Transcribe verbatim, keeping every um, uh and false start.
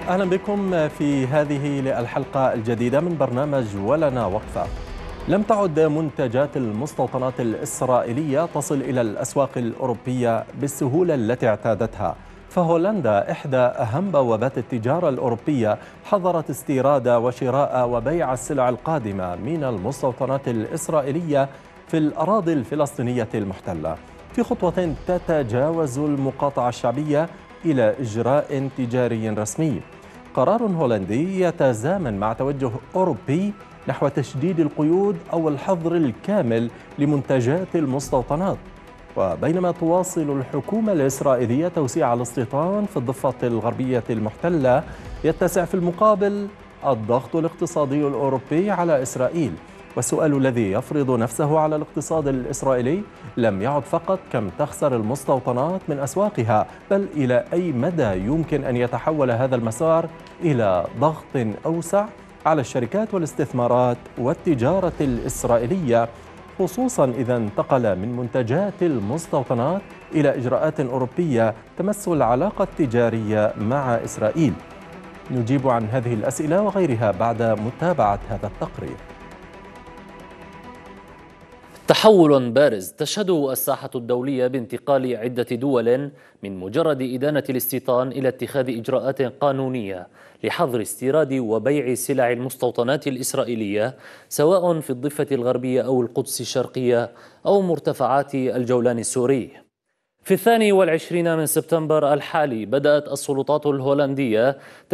أهلا بكم في هذه الحلقة الجديدة من برنامج ولنا وقفة. لم تعد منتجات المستوطنات الإسرائيلية تصل إلى الأسواق الأوروبية بالسهولة التي اعتادتها، فهولندا إحدى أهم بوابات التجارة الأوروبية حظرت استيراد وشراء وبيع السلع القادمة من المستوطنات الإسرائيلية في الأراضي الفلسطينية المحتلة، في خطوة تتجاوز المقاطعة الشعبية إلى إجراء تجاري رسمي. قرار هولندي يتزامن مع توجه أوروبي نحو تشديد القيود أو الحظر الكامل لمنتجات المستوطنات. وبينما تواصل الحكومة الإسرائيلية توسيع الاستيطان في الضفة الغربية المحتلة، يتسع في المقابل الضغط الاقتصادي الأوروبي على إسرائيل. والسؤال الذي يفرض نفسه على الاقتصاد الإسرائيلي لم يعد فقط كم تخسر المستوطنات من أسواقها، بل إلى أي مدى يمكن أن يتحول هذا المسار إلى ضغط أوسع على الشركات والاستثمارات والتجارة الإسرائيلية، خصوصا إذا انتقل من منتجات المستوطنات إلى إجراءات أوروبية تمس العلاقة التجارية مع إسرائيل. نجيب عن هذه الأسئلة وغيرها بعد متابعة هذا التقرير. تحول بارز تشهده الساحة الدولية بانتقال عدة دول من مجرد إدانة الاستيطان إلى اتخاذ إجراءات قانونية لحظر استيراد وبيع سلع المستوطنات الإسرائيلية، سواء في الضفة الغربية أو القدس الشرقية أو مرتفعات الجولان السوري. في الثاني والعشرين من سبتمبر الحالي بدأت السلطات الهولندية